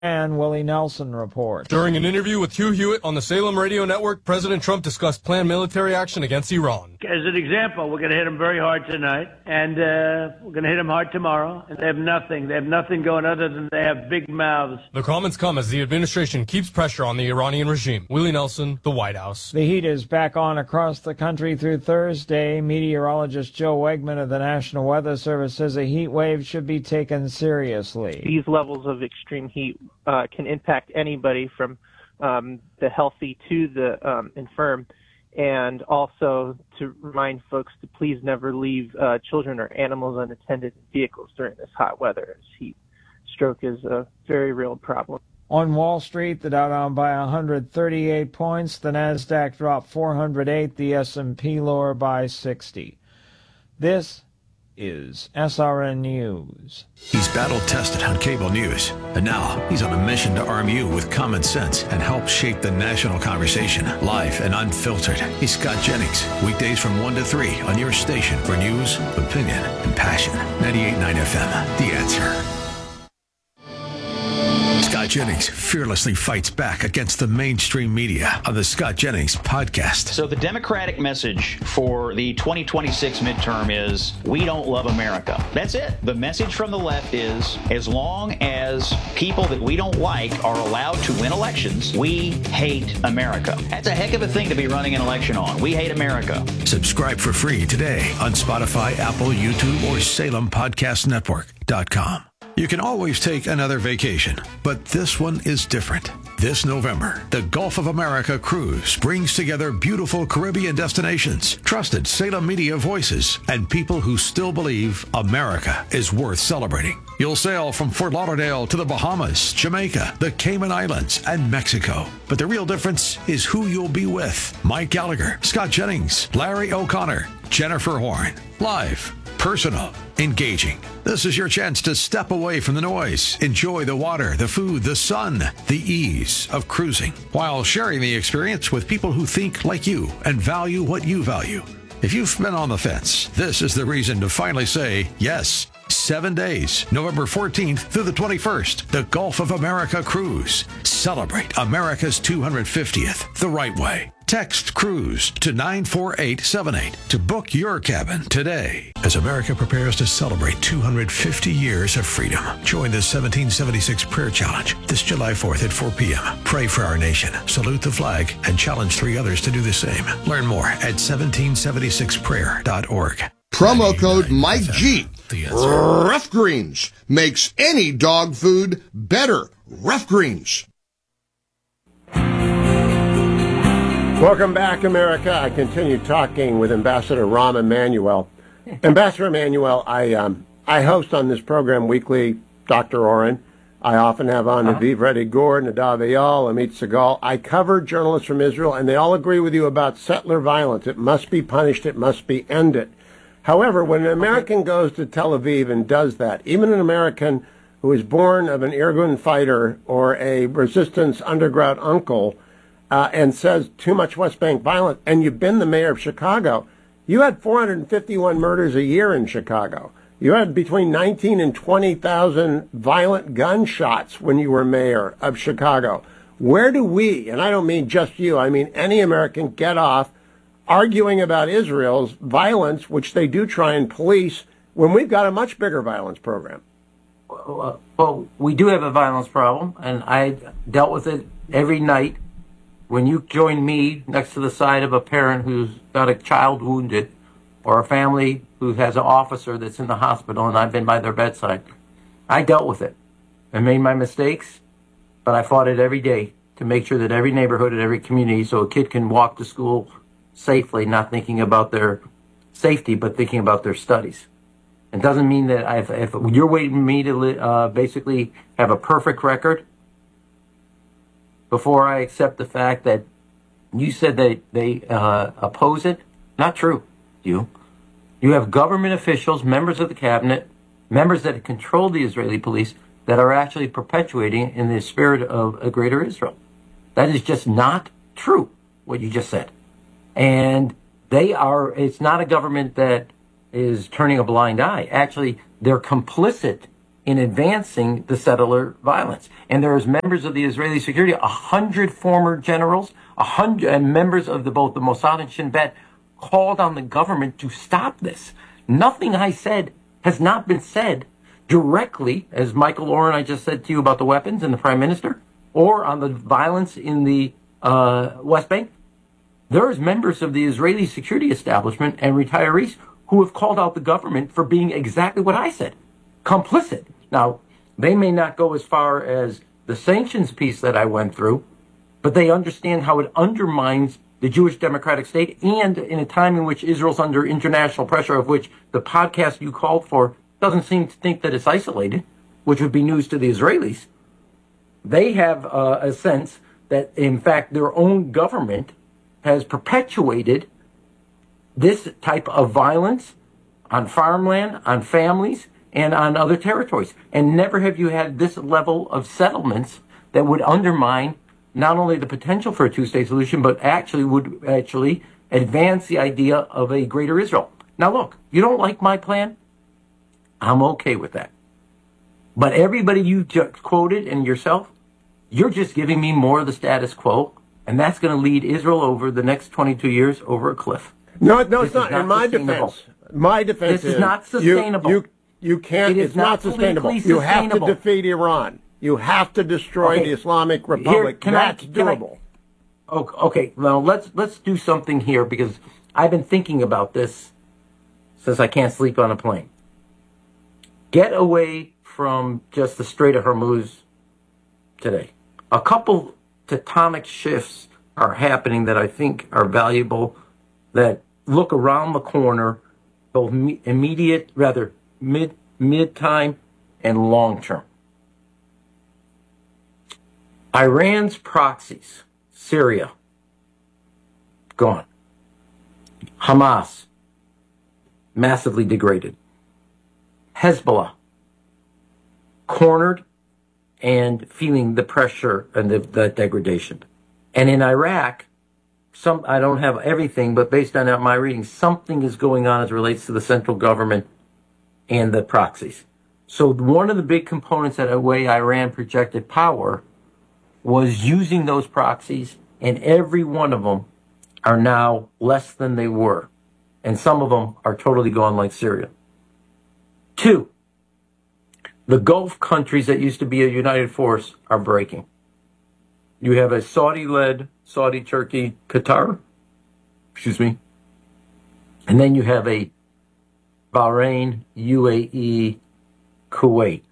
And Willie Nelson reports. During an interview with Hugh Hewitt on the Salem Radio Network, President Trump discussed planned military action against Iran. As an example, we're going to hit them very hard tonight, and we're going to hit them hard tomorrow. And they have nothing. They have nothing going other than they have big mouths. The comments come as the administration keeps pressure on the Iranian regime. Willie Nelson, the White House. The heat is back on across the country through Thursday. Meteorologist Joe Wegman of the National Weather Service says a heat wave should be taken seriously. These levels of extreme heat can impact anybody from the healthy to the infirm, and also to remind folks to please never leave children or animals unattended in vehicles during this hot weather, as heat stroke is a very real problem. On Wall Street, the Dow down by 138 points, the Nasdaq dropped 408, the S&P lower by 60. This is SRN News. He's battle-tested on cable news, and now he's on a mission to arm you with common sense and help shape the national conversation, live and unfiltered. He's Scott Jennings, weekdays from 1 to 3 on your station for news, opinion, and passion. 98.9 FM, The Answer. Scott Jennings fearlessly fights back against the mainstream media on the Scott Jennings podcast. So the Democratic message for the 2026 midterm is, we don't love America. That's it. The message from the left is, as long as people that we don't like are allowed to win elections, we hate America. That's a heck of a thing to be running an election on. We hate America. Subscribe for free today on Spotify, Apple, YouTube, or SalemPodcastNetwork.com. You can always take another vacation, but this one is different. This November, the Gulf of America cruise brings together beautiful Caribbean destinations, trusted Salem media voices, and people who still believe America is worth celebrating. You'll sail from Fort Lauderdale to the Bahamas, Jamaica, the Cayman Islands, and Mexico. But the real difference is who you'll be with. Mike Gallagher, Scott Jennings, Larry O'Connor, Jennifer Horn. Live, personal, engaging. This is your chance to step away from the noise, enjoy the water, the food, the sun, the ease of cruising, while sharing the experience with people who think like you and value what you value. If you've been on the fence, this is the reason to finally say yes. 7 days, November 14th through the 21st, the Gulf of America Cruise. Celebrate America's 250th the right way. Text CRUISE to 94878 to book your cabin today. As America prepares to celebrate 250 years of freedom, join the 1776 Prayer Challenge this July 4th at 4 p.m. Pray for our nation, salute the flag, and challenge 3 others to do the same. Learn more at 1776prayer.org. Promo code Mike G. Rough Greens makes any dog food better. Rough Greens. Welcome back, America. I continue talking with Ambassador Rahm Emanuel. Ambassador Emanuel, I host on this program weekly Dr. Oren. I often have on Aviv Reddy Gore, Nadav Eyal, Amit Segal. I cover journalists from Israel, and they all agree with you about settler violence. It must be punished. It must be ended. However, when an American goes to Tel Aviv and does that, even an American who is born of an Irgun fighter or a resistance underground uncle, and says too much West Bank violence, and you've been the mayor of Chicago, you had 451 murders a year in Chicago. You had between 19 and 20,000 violent gunshots when you were mayor of Chicago. Where do we, and I don't mean just you, I mean any American, get off arguing about Israel's violence, which they do try and police, when we've got a much bigger violence program? Well, we do have a violence problem, and I dealt with it every night. When you join me next to the side of a parent who's got a child wounded, or a family who has an officer that's in the hospital and I've been by their bedside, I dealt with it. I made my mistakes, but I fought it every day to make sure that every neighborhood and every community, so a kid can walk to school safely, not thinking about their safety, but thinking about their studies. It doesn't mean that if you're waiting for me to basically have a perfect record before I accept the fact that you said that they oppose it. Not true, you. You have government officials, members of the cabinet, members that control the Israeli police that are actually perpetuating in the spirit of a greater Israel. That is just not true, what you just said. And it's not a government that is turning a blind eye. Actually, they're complicit in advancing the settler violence. And there is members of the Israeli security, 100 former generals, 100 and members of both the Mossad and Shin Bet called on the government to stop this. Nothing I said has not been said directly, as Michael Oren, I just said to you about the weapons and the prime minister, or on the violence in the West Bank. There's members of the Israeli security establishment and retirees who have called out the government for being exactly what I said, complicit. Now, they may not go as far as the sanctions piece that I went through, but they understand how it undermines the Jewish democratic state, and in a time in which Israel's under international pressure, of which the podcast you called for doesn't seem to think that it's isolated, which would be news to the Israelis. They have a sense that, in fact, their own government has perpetuated this type of violence on farmland, on families, and on other territories. And never have you had this level of settlements that would undermine not only the potential for a two-state solution, but would advance the idea of a greater Israel. Now, look, you don't like my plan? I'm okay with that. But everybody you just quoted and yourself, you're just giving me more of the status quo, and that's going to lead Israel over the next 22 years over a cliff. No, it's not. In my defense, this is not sustainable. You can't. It's not sustainable. You have to defeat Iran. You have to destroy the Islamic Republic. That's doable. Okay. Well, let's do something here, because I've been thinking about this since I can't sleep on a plane. Get away from just the Strait of Hormuz today. A couple tectonic shifts are happening that I think are valuable, that look around the corner, both mid-time and long-term. Iran's proxies, Syria, gone. Hamas, massively degraded. Hezbollah, cornered and feeling the pressure and the degradation. And in Iraq, I don't have everything, but based on my reading, something is going on as it relates to the central government and the proxies. So one of the big components that the way Iran projected power was using those proxies, and every one of them are now less than they were. And some of them are totally gone, like Syria. 2, the Gulf countries that used to be a united force are breaking. You have a Saudi-led, Saudi, Turkey, Qatar, and then you have a Bahrain, UAE, Kuwait.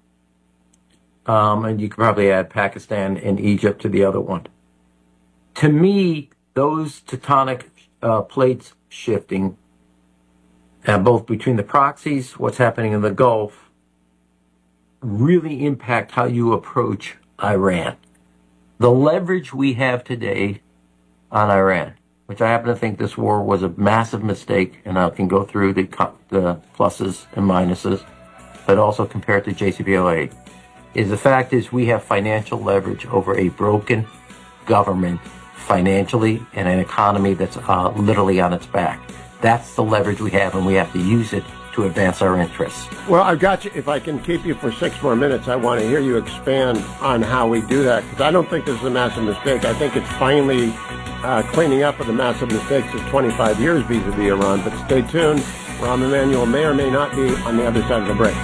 And you could probably add Pakistan and Egypt to the other one. To me, those tectonic plates shifting, both between the proxies, what's happening in the Gulf, really impact how you approach Iran. The leverage we have today on Iran, which I happen to think this war was a massive mistake, and I can go through the pluses and minuses, but also compare it to JCPOA, is the fact is we have financial leverage over a broken government financially and an economy that's literally on its back. That's the leverage we have, and we have to use it to advance our interests. Well, I've got you. If I can keep you for 6 more minutes, I want to hear you expand on how we do that, because I don't think this is a massive mistake. I think it's finally cleaning up of the massive mistakes of 25 years vis-a-vis Iran. But stay tuned. Rahm Emanuel may or may not be on the other side of the break.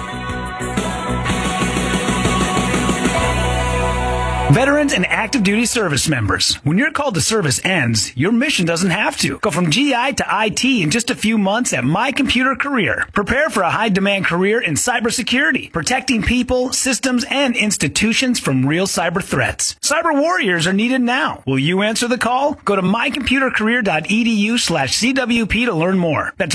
Veterans and active duty service members, when your call to service ends, your mission doesn't have to. Go from GI to IT in just a few months at My Computer Career. Prepare for a high-demand career in cybersecurity, protecting people, systems, and institutions from real cyber threats. Cyber warriors are needed now. Will you answer the call? Go to mycomputercareer.edu/CWP to learn more. That's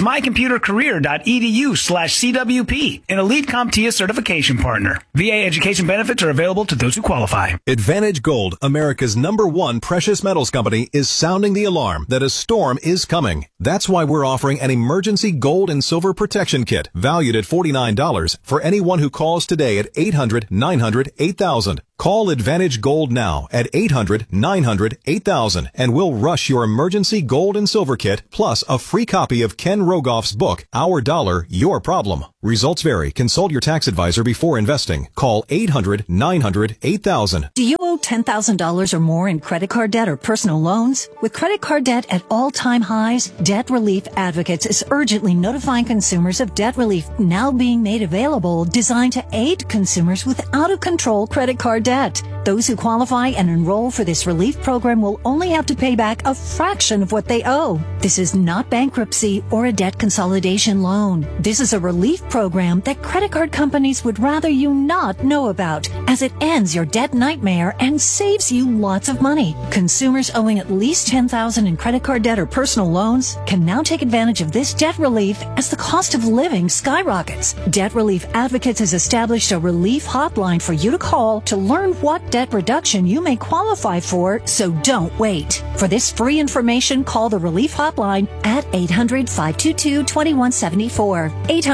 mycomputercareer.edu/CWP, an Elite CompTIA certification partner. VA education benefits are available to those who qualify. Advantage Gold, America's #1 precious metals company, is sounding the alarm that a storm is coming. That's why we're offering an emergency gold and silver protection kit valued at $49 for anyone who calls today at 800-900-8000. Call Advantage Gold now at 800-900-8000 and we'll rush your emergency gold and silver kit plus a free copy of Ken Rogoff's book, Our Dollar, Your Problem. Results vary. Consult your tax advisor before investing. Call 800-900-8000. Do you owe $10,000 or more in credit card debt or personal loans? With credit card debt at all-time highs, Debt Relief Advocates is urgently notifying consumers of debt relief now being made available, designed to aid consumers with out-of-control credit card debt. Those who qualify and enroll for this relief program will only have to pay back a fraction of what they owe. This is not bankruptcy or a debt consolidation loan. This is a relief program that credit card companies would rather you not know about, as it ends your debt nightmare and saves you lots of money. Consumers owing at least $10,000 in credit card debt or personal loans can now take advantage of this debt relief as the cost of living skyrockets. Debt Relief Advocates has established a relief hotline for you to call to learn what debt reduction you may qualify for, so don't wait. For this free information, call the Relief Hotline at 800-522-2174.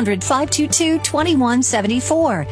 800-522-2174.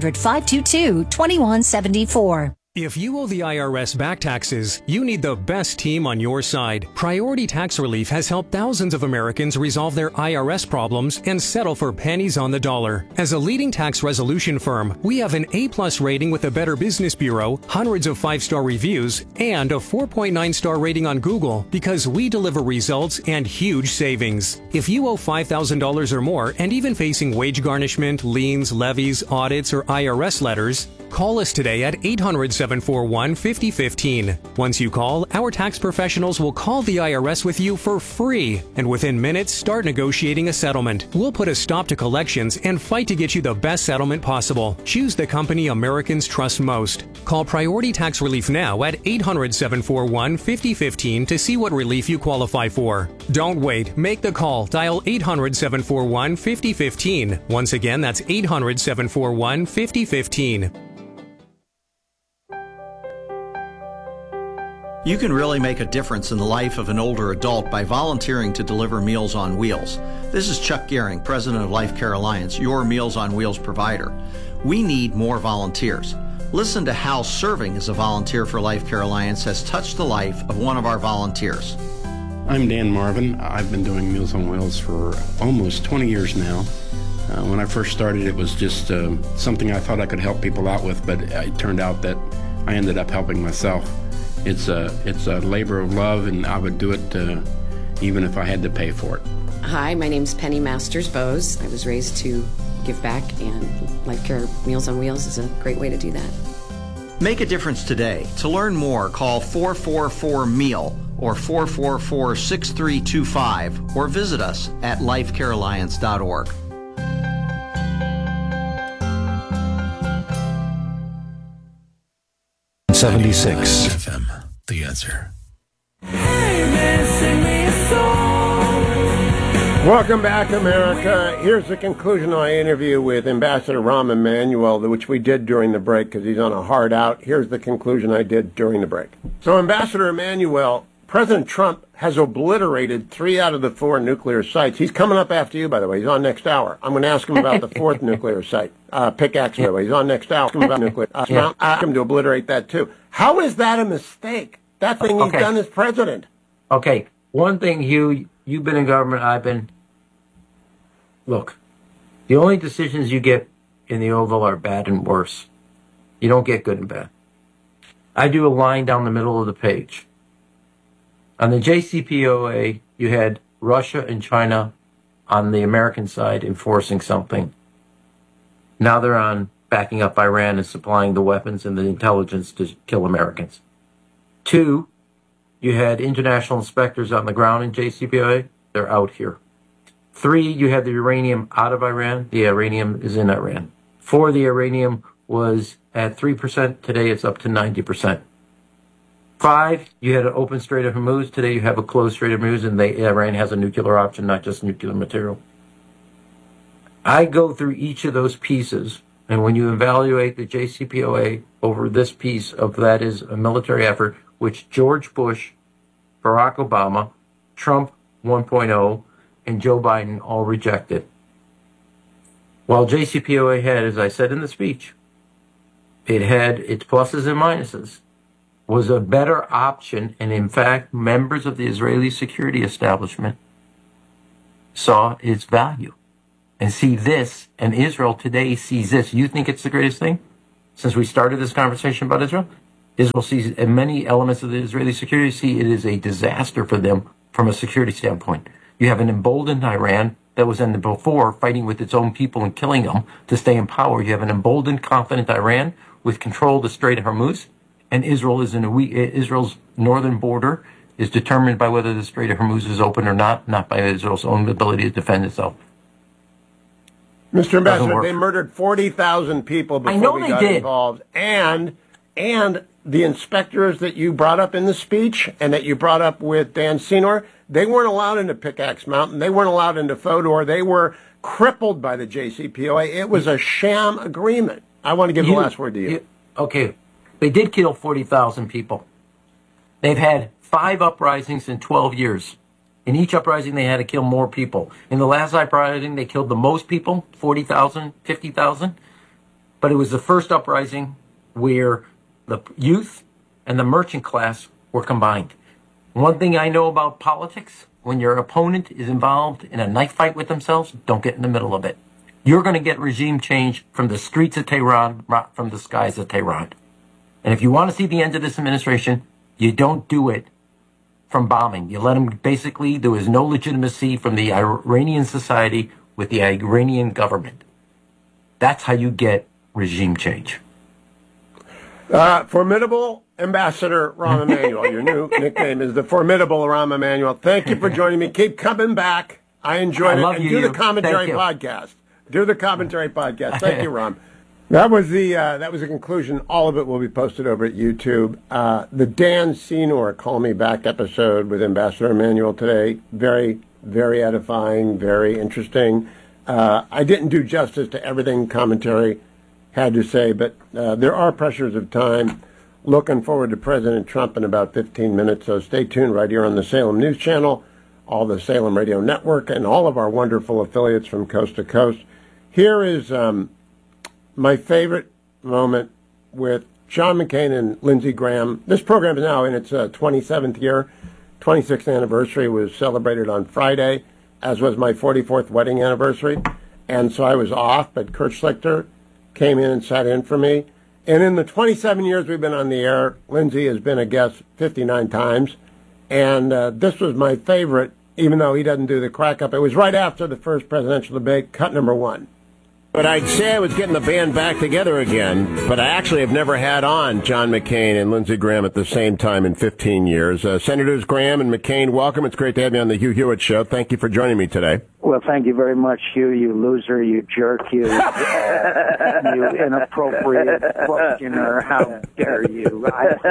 800-522-2174. If you owe the IRS back taxes, you need the best team on your side. Priority Tax Relief has helped thousands of Americans resolve their IRS problems and settle for pennies on the dollar. As a leading tax resolution firm, we have an A+ rating with the Better Business Bureau, hundreds of 5-star reviews, and a 4.9-star rating on Google because we deliver results and huge savings. If you owe $5,000 or more and even facing wage garnishment, liens, levies, audits, or IRS letters, call us today at 800-741-5015. Once you call, our tax professionals will call the IRS with you for free, and within minutes start negotiating a settlement. We'll put a stop to collections and fight to get you the best settlement possible. Choose the company Americans trust most. Call Priority Tax Relief now at 800-741-5015 to see what relief you qualify for. Don't wait. Make the call. Dial 800-741-5015. Once again, that's 800-741-5015. You can really make a difference in the life of an older adult by volunteering to deliver Meals on Wheels. This is Chuck Gehring, president of Life Care Alliance, your Meals on Wheels provider. We need more volunteers. Listen to how serving as a volunteer for Life Care Alliance has touched the life of one of our volunteers. I'm Dan Marvin. I've been doing Meals on Wheels for almost 20 years now. When I first started, it was just something I thought I could help people out with, but it turned out that I ended up helping myself. It's a labor of love, and I would do it even if I had to pay for it. Hi, my name's Penny Masters Bose. I was raised to give back, and Life Care Meals on Wheels is a great way to do that. Make a difference today. To learn more, call 444-MEAL or 444-6325 or visit us at lifecarealliance.org. '76 FM, The Answer. Welcome back, America. Here's the conclusion of my interview with Ambassador Rahm Emanuel, which we did during the break because he's on a hard out. Here's the conclusion I did during the break. So, Ambassador Emanuel, President Trump has obliterated 3 out of the 4 nuclear sites. He's coming up after you, by the way. He's on next hour. I'm going to ask him about the 4th nuclear site, Pickaxe, by the way. He's on next hour. Ask him about nuclear. Ask him to obliterate that, too. How is that a mistake? That thing he's done as president. Okay. One thing, Hugh, you've been in government, I've been. Look, the only decisions you get in the Oval are bad and worse. You don't get good and bad. I do a line down the middle of the page. On the JCPOA, you had Russia and China on the American side enforcing something. Now they're on backing up Iran and supplying the weapons and the intelligence to kill Americans. 2, you had international inspectors on the ground in JCPOA. They're out here. 3, you had the uranium out of Iran. The uranium is in Iran. 4, the uranium was at 3%. Today it's up to 90%. 5, you had an open Strait of Hormuz. Today you have a closed Strait of Hormuz, and Iran has a nuclear option, not just nuclear material. I go through each of those pieces, and when you evaluate the JCPOA over this piece of that is a military effort, which George Bush, Barack Obama, Trump 1.0, and Joe Biden all rejected. While JCPOA had, as I said in the speech, it had its pluses and minuses, was a better option. And in fact, members of the Israeli security establishment saw its value and see this. And Israel today sees this. You think it's the greatest thing? Since we started this conversation about Israel, Israel sees, and many elements of the Israeli security see it is a disaster for them from a security standpoint. You have an emboldened Iran that was in the before fighting with its own people and killing them to stay in power. You have an emboldened, confident Iran with control of the Strait of Hormuz, and Israel is in Israel's northern border is determined by whether the Strait of Hormuz is open or not by Israel's own ability to defend itself. Mr. Ambassador, they murdered 40,000 people before we got involved, and the inspectors that you brought up in the speech and that you brought up with Dan Senor, they weren't allowed into Pickaxe Mountain. They weren't allowed into Fodor. They were crippled by the JCPOA. It was a sham agreement. I want to give the last word to you. Okay. They did kill 40,000 people. They've had 5 uprisings in 12 years. In each uprising, they had to kill more people. In the last uprising, they killed the most people, 40,000, 50,000. But it was the first uprising where the youth and the merchant class were combined. One thing I know about politics, when your opponent is involved in a knife fight with themselves, don't get in the middle of it. You're going to get regime change from the streets of Tehran, not from the skies of Tehran. And if you want to see the end of this administration, you don't do it from bombing. You let them, basically, there is no legitimacy from the Iranian society with the Iranian government. That's how you get regime change. Formidable Ambassador Rahm Emanuel. Your new nickname is the Formidable Rahm Emanuel. Thank you for joining me. Keep coming back. I enjoyed it. And do the commentary podcast. Do the commentary podcast. Thank you, Rahm. That was the conclusion. All of it will be posted over at YouTube. The Dan Senor Call Me Back episode with Ambassador Emanuel today, very, very edifying, very interesting. I didn't do justice to everything commentary had to say, but there are pressures of time. Looking forward to President Trump in about 15 minutes, so stay tuned right here on the Salem News Channel, all the Salem Radio Network, and all of our wonderful affiliates from coast to coast. Here is my favorite moment with John McCain and Lindsey Graham. This program is now in its 27th year. 26th anniversary was celebrated on Friday, as was my 44th wedding anniversary. And so I was off, but Kurt Schlichter came in and sat in for me. And in the 27 years we've been on the air, Lindsey has been a guest 59 times. And this was my favorite, even though he doesn't do the crack up. It was right after the first presidential debate, cut number 1. But I'd say I was getting the band back together again, but I actually have never had on John McCain and Lindsey Graham at the same time in 15 years. Senators Graham and McCain, welcome. It's great to have you on the Hugh Hewitt Show. Thank you for joining me today. Well, thank you very much, Hugh, you loser, you jerk, you inappropriate questioner. How dare you?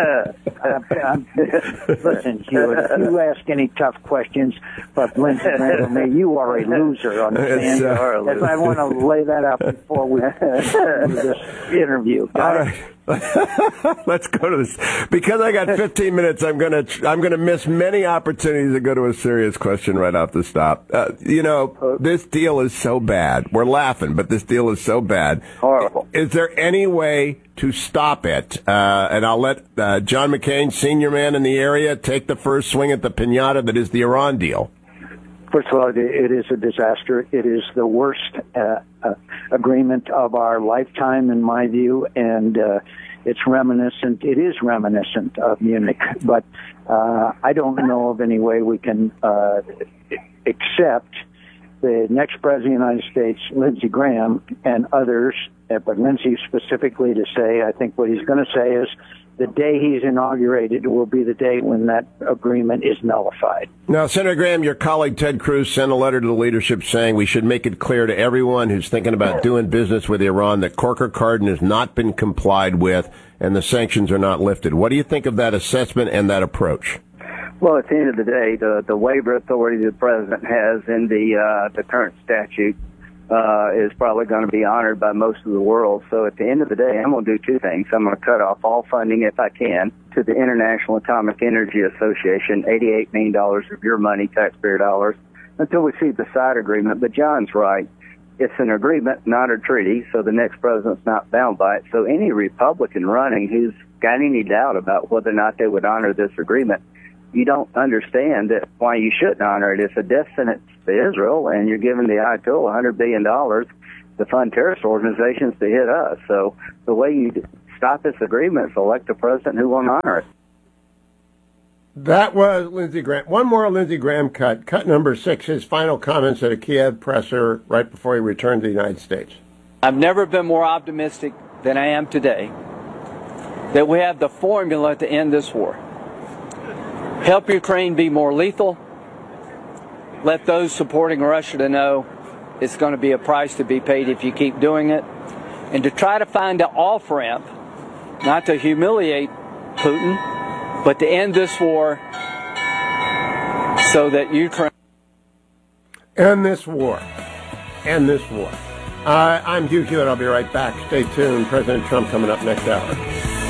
Listen, Hugh, if you ask any tough questions, but Lindsey Graham and me, you are a loser, understand? If I want to lay that out before we do this interview. All right. Let's go to this. Because I got 15 minutes, I'm gonna miss many opportunities to go to a serious question right off the stop. This deal is so bad. We're laughing, but this deal is so bad. Horrible. Is there any way to stop it? And I'll let John McCain, senior man in the area, take the first swing at the piñata that is the Iran deal. First of all, it is a disaster. It is the worst agreement of our lifetime, in my view, and it is reminiscent of Munich. But I don't know of any way we can accept the next President of the United States, Lindsey Graham, and others, but Lindsey specifically to say, I think what he's going to say is, the day he's inaugurated will be the day when that agreement is nullified. Now, Senator Graham, your colleague Ted Cruz sent a letter to the leadership saying we should make it clear to everyone who's thinking about doing business with Iran that Corker-Cardin has not been complied with and the sanctions are not lifted. What do you think of that assessment and that approach? Well, at the end of the day, the waiver authority the president has in the current statute is probably going to be honored by most of the world. So at the end of the day, I'm going to do two things. I'm going to cut off all funding, if I can, to the International Atomic Energy Association, $88 million of your money, taxpayer dollars, until we see the side agreement. But John's right. it's an agreement, not a treaty, so the next president's not bound by it. So any Republican running who's got any doubt about whether or not they would honor this agreement, you don't understand that why you shouldn't honor it. It's a death sentence to Israel, and you're giving the Ayatollah $100 billion to fund terrorist organizations to hit us. So the way you stop this agreement is elect a president who won't honor it. That was Lindsey Graham. One more Lindsey Graham cut. Cut number 6, his final comments at a Kiev presser right before he returned to the United States. I've never been more optimistic than I am today that we have the formula to end this war. Help Ukraine be more lethal. Let those supporting Russia to know it's going to be a price to be paid if you keep doing it. And to try to find an off-ramp, not to humiliate Putin, but to end this war so that Ukraine... End this war. End this war. I'm Hugh Hewitt. I'll be right back. Stay tuned. President Trump coming up next hour.